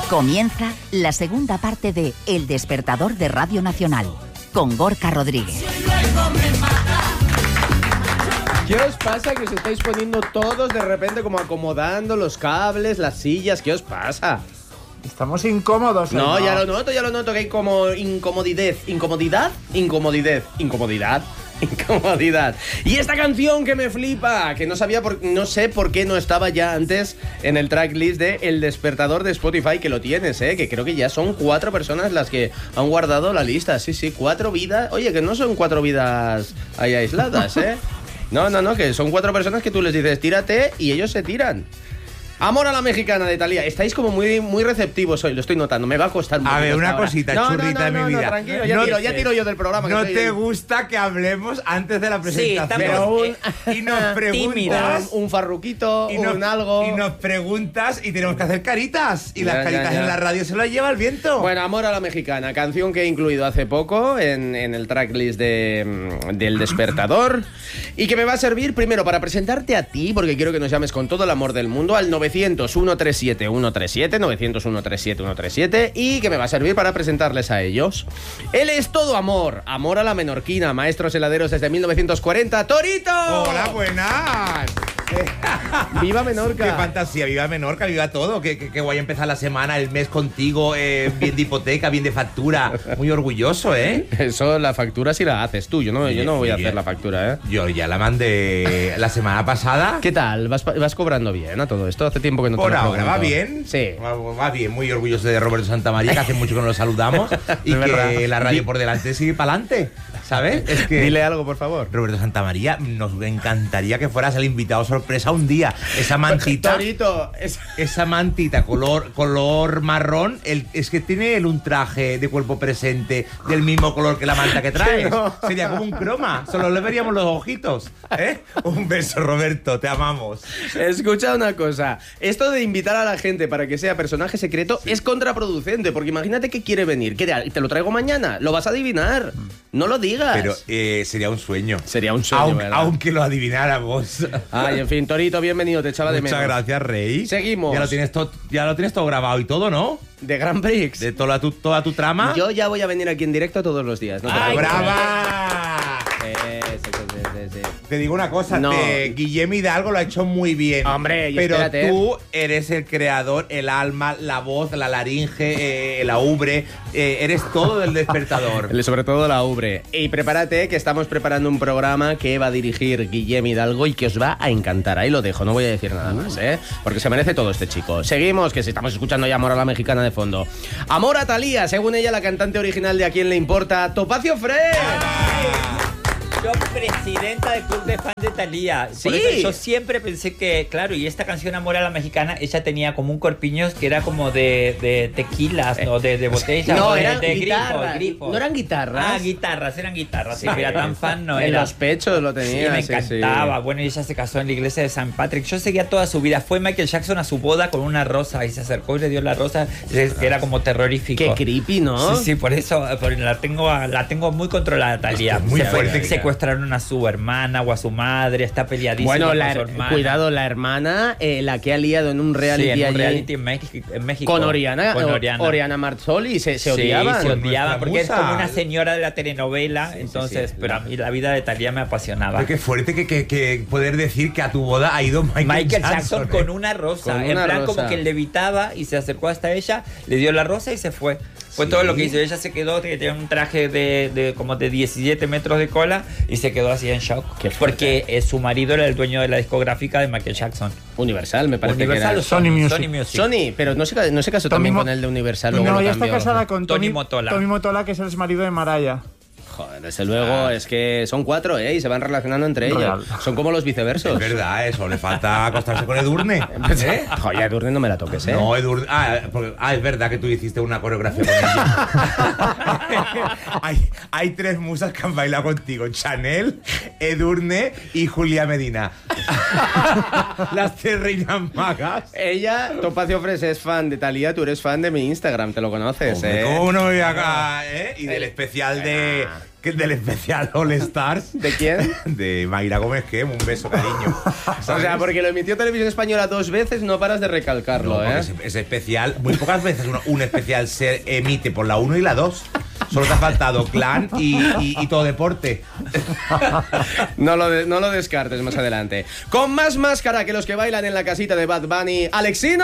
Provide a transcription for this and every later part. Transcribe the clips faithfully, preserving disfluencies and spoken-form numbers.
Comienza la segunda parte de El Despertador de Radio Nacional, con Gorka Rodríguez. ¿Qué os pasa que os estáis poniendo todos de repente como acomodando los cables, las sillas? ¿Qué os pasa? Estamos incómodos. No, no, ya lo noto, ya lo noto, que hay como incomodidad. ¿Incomodidad? Incomodidad. Incomodidad. Incomodidad. Y esta canción que me flipa, que no sabía por, no sé por qué no estaba ya antes en el tracklist de El Despertador de Spotify, que lo tienes, eh, que creo que ya son cuatro personas las que han guardado la lista. Sí, sí, cuatro vidas. Oye, que no son cuatro vidas ahí aisladas, eh. No, no, no, que son cuatro personas que tú les dices tírate y ellos se tiran. Amor a la mexicana de Thalía. Estáis como muy, muy receptivos hoy, lo estoy notando. Me va a costar mucho. A ver, una ahora. cosita, no, churrita no, no, de mi no, vida. No, tranquilo, ya, no, tiro, ya tiro yo del programa. No que te soy... gusta que hablemos antes de la presentación. Sí, Pero un... y nos preguntas... Un, un farruquito, y nos, un algo... Y nos preguntas y tenemos que hacer caritas. Y ya, las caritas ya, ya. en la radio se las lleva el viento. Bueno, Amor a la mexicana, canción que he incluido hace poco en, en el tracklist de, del Despertador y que me va a servir primero para presentarte a ti, porque quiero que nos llames con todo el amor del mundo al novecientos, ciento treinta y siete, ciento treinta y siete, novecientos, ciento treinta y siete, ciento treinta y siete y que me va a servir para presentarles a ellos. Él es todo amor, amor a la menorquina, maestros heladeros desde mil novecientos cuarenta, ¡Torito! Hola, buenas. ¡Viva Menorca! ¡Qué fantasía! ¡Viva Menorca! ¡Viva todo! ¡Qué, qué, qué guay empezar la semana, el mes contigo! Eh, bien de hipoteca, bien de factura. Muy orgulloso, ¿eh? Eso, la factura sí la haces tú. Yo no, yo no voy a hacer la factura, ¿eh? Yo ya la mandé la semana pasada. ¿Qué tal? ¿Vas, vas cobrando bien a todo esto? Hace tiempo que no te Por lo ahora, pregunto. ¿va bien? Sí. Va, va bien. Muy orgulloso de Roberto Santamaría, que hace mucho que no lo saludamos. Y De que verdad. la radio por delante sigue para adelante. ¿Sabes? Es que... Dile algo, por favor. Roberto Santamaría, nos encantaría que fueras el invitado sorpresa un día. Esa mantita... Torito, es... Esa mantita color, color marrón, el, es que tiene él un traje de cuerpo presente del mismo color que la manta que traes. No. Sería como un croma, solo le veríamos los ojitos. ¿Eh? Un beso, Roberto, te amamos. Escucha una cosa. Esto de invitar a la gente para que sea personaje secreto sí. es contraproducente, porque imagínate que quiere venir. ¿Qué te, te lo traigo mañana? Lo vas a adivinar. No lo digas. Pero eh, sería un sueño. Sería un sueño, aunque, ¿verdad? aunque lo adivináramos. Ay, en fin, Torito, bienvenido, te echaba de menos. Muchas gracias, Rey. Seguimos. Ya lo tienes todo, ya lo tienes todo grabado y todo, ¿no? De Grand Prix. De toda tu, toda tu trama. Yo ya voy a venir aquí en directo todos los días. ¿No? ¡Ay, brava! Sí, sí, sí, sí, sí. Te digo una cosa, No. te, Guillem Hidalgo lo ha hecho muy bien. Hombre, y pero espérate. tú eres el creador, el alma, la voz, la laringe, eh, la ubre, eh, eres todo del Despertador. Sobre todo la ubre. Y prepárate que estamos preparando un programa que va a dirigir Guillem Hidalgo y que os va a encantar. Ahí lo dejo, no voy a decir nada más, ¿eh? Porque se merece todo este chico. Seguimos, que si estamos escuchando ya Amor a la mexicana de fondo. Amor a Thalía, según ella la cantante original de A Quién le importa, Topacio Fresh. Yo, presidenta del club de fans de Thalía. Sí. Por eso yo siempre pensé que, claro, y esta canción Amor a la Mexicana, ella tenía como un corpiño que era como de, de tequilas, ¿no? De, de botellas. No, o de, eran de guitarras. grifos, grifos. No eran guitarras. Ah, guitarras, eran guitarras. Sí, que era tan fan, no en era. los pechos lo Sí, tenía. me sí, encantaba. sí. Bueno, y ella se casó en la iglesia de San Patrick. Yo seguía toda su vida. Fue Michael Jackson a su boda con una rosa y se acercó y le dio la rosa, que era como terrorífico. Qué creepy, ¿no? Sí, sí, por eso por, la, tengo, la tengo muy controlada, Thalía. Muy Se fuerte. fue, secuestraron a su hermana o a su madre, está peleadísima Bueno, con la, su hermana. cuidado, la hermana, eh, la que ha liado en un reality, Sí, en un allí reality en México, en México. con Oriana, Con o- Oriana. Oriana Marzoli, se, se Sí, odiaban. se odiaban Nuestra porque es musa. como una señora de la telenovela, Sí, entonces, sí, sí. pero a mí la vida de Thalía me apasionaba. Pero qué fuerte que, que, que poder decir que a tu boda ha ido Michael, Michael Jackson, Jackson, ¿eh? con una rosa, Con en una plan rosa. como que levitaba y se acercó hasta ella, le dio la rosa y se fue. Fue Sí. todo lo que hizo. Ella se quedó, que tenía un traje de, de como de diecisiete metros de cola y se quedó así en shock. Qué fuerte. Porque eh, su marido era el dueño de la discográfica de Michael Jackson. Universal, me parece Universal que o era. Sony, Sony Music. Sony Music. Sony, pero no se, no se casó Tommy también Mo- con el de Universal, luego No, lo ella está cambió. casada con Tony Tommy Motola. Tommy Motola, que es el exmarido de Mariah. Joder, desde luego, es que son cuatro, ¿eh? Y se van relacionando entre ellos. Real. Son como los viceversos. Es verdad, eso, le falta acostarse con Edurne. ¿Eh? Joder, Edurne no me la toques, ¿eh? No, Edurne. Ah, porque- ah, es verdad que tú hiciste una coreografía con ella. hay, hay tres musas que han bailado contigo: Chanel, Edurne y Julia Medina. Las tres reinas magas. Ella, Topacio Fresh, es fan de Thalía, tú eres fan de mi Instagram, te lo conoces, Hombre, ¿eh? ¿cómo no me voy acá, eh? Y del especial de que del especial All Stars. ¿De quién? De Mayra Gómez, que un beso, cariño. O sea, porque lo emitió Televisión Española dos veces, no paras de recalcarlo, No, ¿eh? es, es especial. Muy pocas veces un, un especial se emite por la uno y la dos. Solo te ha faltado Clan y, y, y Todo Deporte. No lo, de- no lo descartes más adelante. Con más máscara que los que bailan en la casita de Bad Bunny, ¡Alexino!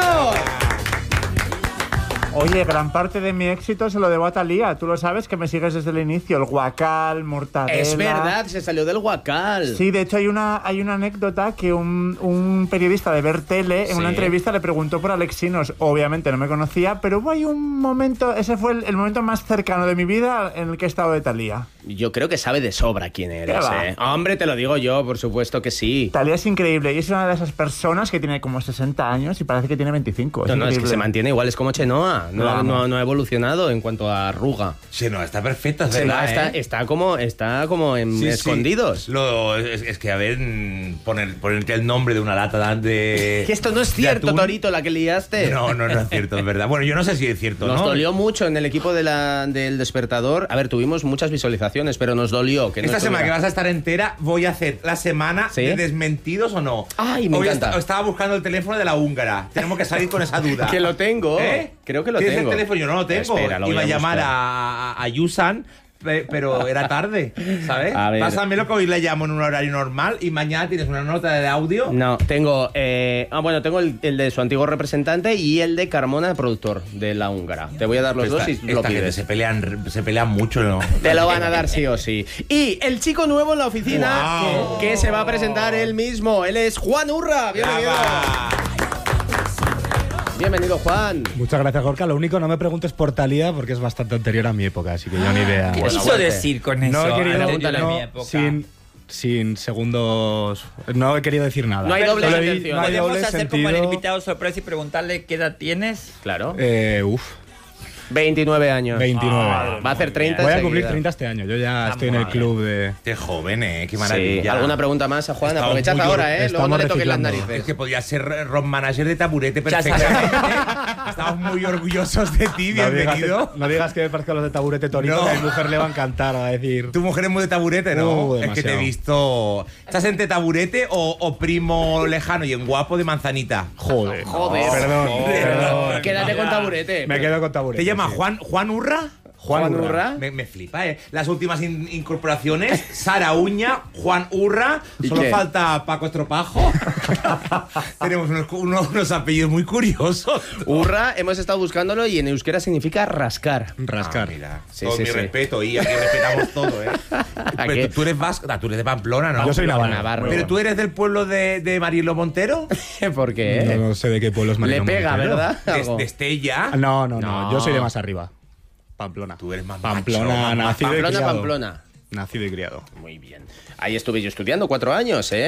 Oye, gran parte de mi éxito se lo debo a Thalía. Tú lo sabes, que me sigues desde el inicio. El guacal, mortadela... Es verdad, se salió del Guacal. Sí, de hecho hay una, hay una anécdota que un, un periodista de Ver Tele en Sí. una entrevista le preguntó por Alexinos. Obviamente no me conocía, pero hubo ahí un momento, ese fue el, el momento más cercano de mi vida en el que he estado de Thalía. Yo creo que sabe de sobra quién eres, va? ¿eh? Hombre, te lo digo yo, por supuesto que sí. Thalía es increíble y es una de esas personas que tiene como sesenta años y parece que tiene veinticinco. Es No, no, es que increíble. se mantiene igual, es como Chenoa. No, Vamos. no, no ha evolucionado en cuanto a arruga. Sí, no, está perfecta, es Chenoa verdad, está, ¿eh? está como, está como en Sí, sí. escondidos. Lo, es, es que, a ver, mm, poner, ponerte el nombre de una lata de... Que esto no es de cierto, atún. Torito, la que liaste. No, no, no es cierto, es verdad. Bueno, yo no sé si es cierto, Nos ¿no? dolió mucho en el equipo de la, del Despertador. A ver, tuvimos muchas visualizaciones, pero nos dolió que no Esta semana que estuviera. vas a estar entera, voy a hacer la semana ¿Sí? de desmentidos o no. Ay, me Hoy encanta. esta- estaba buscando el teléfono de la húngara. Tenemos que salir con esa duda. Que lo tengo. ¿Eh? Creo que lo ¿Tienes tengo. el teléfono? Yo no lo tengo. Espera, lo voy Iba a a llamar buscar. a, a Yusan, pe- pero era tarde, ¿sabes? A ver. Pásamelo que hoy le llamo en un horario normal y mañana tienes una nota de audio. No, tengo. Eh, ah, bueno, tengo el, el de su antiguo representante y el de Carmona, el productor de la húngara. Te voy a dar los Esta- dos y esta lo gente pides. se pelean, se pelean mucho, ¿no? Te lo van a dar sí o sí. Y el chico nuevo en la oficina Guau. que, que se va a presentar él mismo. Él es Juan Urra. Bienvenido. Brava. Bienvenido, Juan. Muchas gracias, Gorka. Lo único, no me preguntes por Thalía porque es bastante anterior a mi época, así que yo ni idea. ¿Qué Bueno, quiso aguante. decir con eso? No he A querido, la pregúntale. de mi no, época. sin, sin segundos. No he querido decir nada. No hay doble Solo he- intención. no hay ¿Podemos doble hacer como el sentido. invitado sorpresa y preguntarle qué edad tienes? Claro. Eh, uf, veintinueve años. veintinueve. Va a hacer treinta Voy a enseguida. cumplir treinta este año. Yo ya Ah, estoy en el madre. club de. Qué joven, ¿eh? Qué Sí. maravilla. ¿Alguna pregunta más a Juan? Estamos Aprovechad muy ahora, or- ¿eh? Luego no estamos le toquen las reciclando. narices. Es que podía ser road manager de taburete perfectamente. Estamos muy orgullosos de ti, No digas, bienvenido. que, no digas que me parezco a los de Taburete Torito, No. que a mi mujer le va a encantar, va a decir. Tu mujer es muy de taburete, ¿no? Uh, es que te he demasiado. visto. ¿Estás entre taburete o, o primo lejano y en guapo de manzanita? Joder. Joder. Perdón. Joder. perdón. Quédate con taburete. Me quedo con Taburete. ¿Te llama sí. Juan, Juan Urra? Juan Urra. Me, me flipa, ¿eh? Las últimas in- incorporaciones, Sara Uña, Juan Urra, ¿Y solo qué? falta Paco Estropajo. Tenemos unos, unos- unos apellidos muy curiosos. Urra, hemos estado buscándolo y en euskera significa rascar. Rascar. Ah, mira, Sí, todo sí, mi sí. respeto y aquí respetamos todo, ¿eh? ¿A Pero qué? tú, tú eres vasco, ah, tú eres de Pamplona, ¿no? Yo soy navarro. Navarro. Pero tú eres del pueblo de, de Marielo Montero, ¿Por qué? No, sé de qué pueblo es Le Mariano pega, Montero. ¿verdad? de, Algo. de Estella. No, no, no, No. Yo soy de más arriba. Pamplona. Tú eres más Pamplona, macho, más nacido y Pamplona, criado. Pamplona. Nacido y criado. Muy bien. Ahí estuve yo estudiando cuatro años, ¿eh?